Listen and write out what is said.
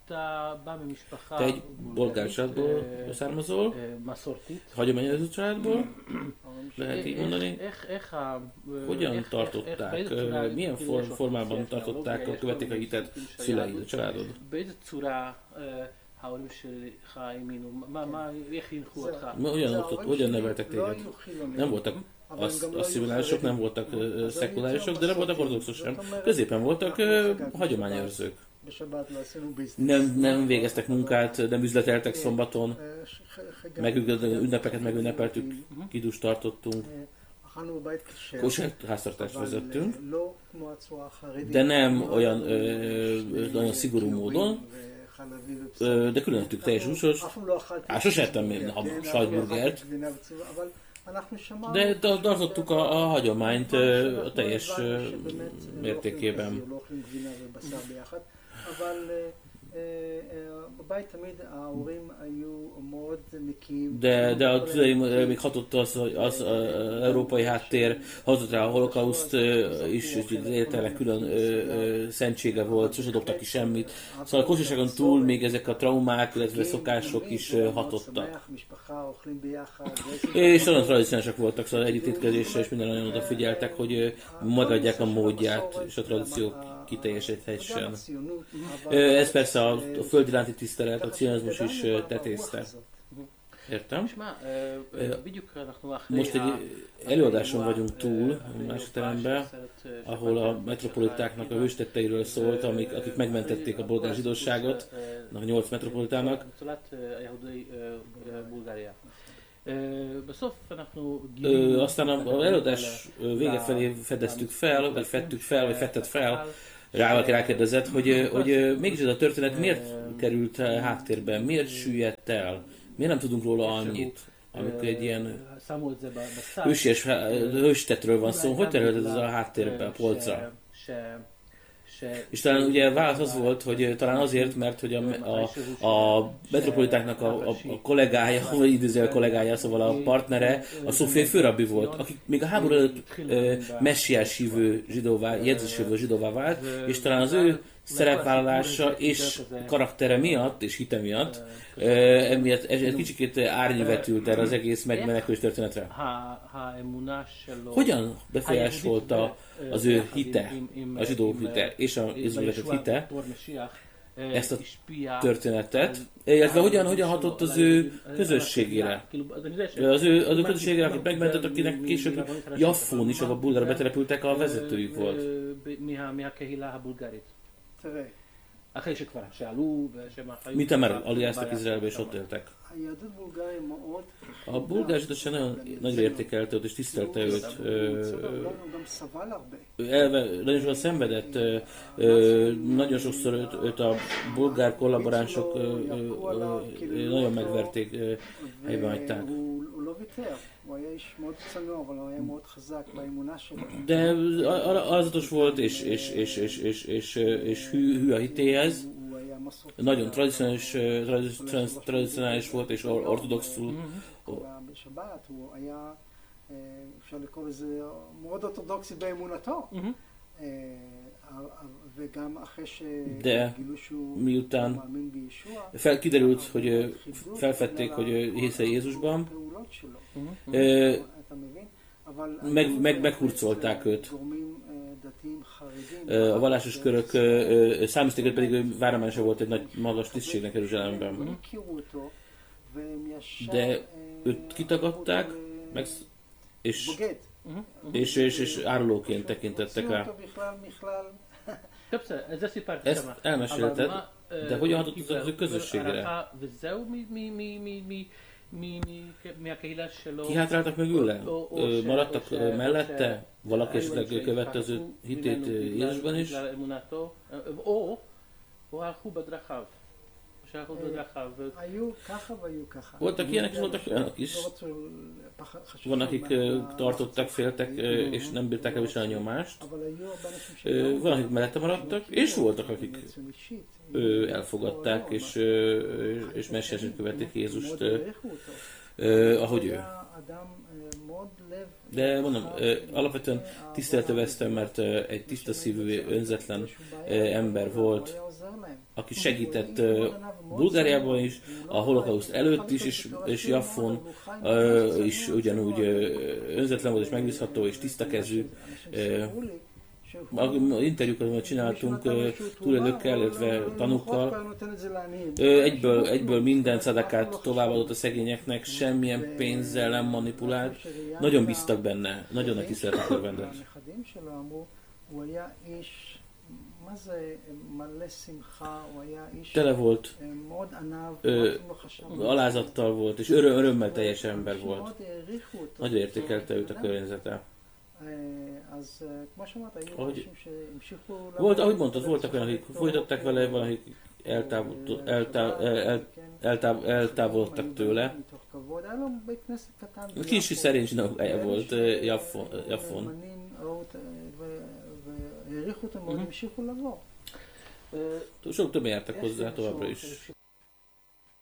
Te egy bolgár családból származol, hagyományozó családból, lehet így mondani. Hogyan tartották, milyen formában tartották, követték a hitet szüleid, a családod? Hogyan neveltek téged? Nem voltak asszimilálisok, nem voltak szekulárisok, de nem voltak ortodoxok sem. Középen voltak hagyományőrzők. Nem végeztek munkát, nem üzleteltek szombaton, ünnepeket megünnepeltük, kidust tartottunk, kosher háztartást vezettünk, de nem olyan szigorú módon, de különettük teljes húsos. Sose ettem még sajtburgert, de tartottuk a hagyományt a teljes mértékében. De a szüleim még hatott az európai háttér, hatott rá a holokauszt is, az életelnek külön szentsége volt, sose dobtak ki semmit. Szóval a kosárságon túl még ezek a traumák, illetve szokások is hatottak. És nagyon tradicionálisak voltak, szóval együttétkezésre és minden nagyon odafigyeltek, hogy megadják a módját, és a tradíciók kiteljesedhessen. Ez persze a föld iránti tisztelet, a cionizmus is tetézte. Értem? Most egy előadáson vagyunk túl, a másik teremben, ahol a metropolitáknak a hőstetteiről szólt, akik megmentették a bolgár zsidóságot, a 8 metropolitának. Aztán az előadás vége felé fedeztük fel, vagy fedted fel, valaki rákérdezett, hogy mégis ez a történet miért került háttérben, miért süllyedt el, miért nem tudunk róla annyit, amikor egy ilyen hőstetről van szó, hogy terült ez a háttérbe, a polcra? És talán ugye válasz az volt, hogy talán azért, mert hogy a metropolitáknak a kollégája, vagy idézőjel kollégája, szóval a partnere, a szófiai főrabbi volt, akik még a háború előtt messiás hívő zsidóvá, Jézus hívő zsidóvá vált, és talán az ő szerepvállalása és karaktere miatt, és hite miatt, emiatt egy kicsikét árnyvetült erre az egész megmenekülés történetre. Hogyan befolyásolta az ő hite, a zsidó hite és az izraelitek hite ezt a történetet, illetve hogyan hatott az ő közösségére? Az ő közösségére, akit megmentett, akinek később Jaffón is, ahol a bulgárok betelepültek, a vezetőjük volt. Mit már aljáztak Izraelbe és ott éltek? A bulgár zsidóság nagyon nagyra értékelte őt és tisztelte őt. Nagyon sokan szenvedett, nagyon sokszor őt a bulgár kollaboránsok nagyon megverték, helyben hagyták. De alazatos volt és hű a hitéhez. Nagyon tradicionális volt és ortodoxul. De miután kiderült, hogy felfedték, hogy hisze Jézusban, meghurcolták őt. A vallásos körök számízték őt, pedig ő várományosa volt egy nagy magas tisztségnek Jeruzsálemben. De őt kitagadták, és árulóként tekintettek rá. Ezt elmesélted, de hogyan hatott az ő közösségére? Kihátráltak mögüle? Maradtak mellette? Valaki esetleg követte az ő hitét Jézusban is? Voltak ilyenek és voltak olyanok is. Van, akik tartottak, féltek és nem bírták elviselni a nyomást. Van, akik mellette maradtak, és voltak, akik elfogadták és messiásen követték Jézust, ahogy ő. De mondom, alapvetően tiszteletre vesztem, mert egy tiszta szívű, önzetlen ember volt, aki segített Bulgáriában is, a holokauszt előtt is, és Jaffon is ugyanúgy önzetlen volt, és megbízható, és tisztakezű. Interjúkat csináltunk túlélőkkel, illetve tanúkkal. Egyből minden szadakát továbbadott a szegényeknek, semmilyen pénzzel nem manipulált. Nagyon bíztak benne, nagyon nagy tiszteletet örvendett. Tele volt, alázattal volt, és örömmel teljes ember volt. Nagyon értékelte őt a környezete. Ahogy mondtad, voltak olyanok, akik folytatták vele, van, akik eltávolodtak tőle. Kicsi szerény zsinagógája volt Jaffon. Sok többen jártak hozzá továbbra is.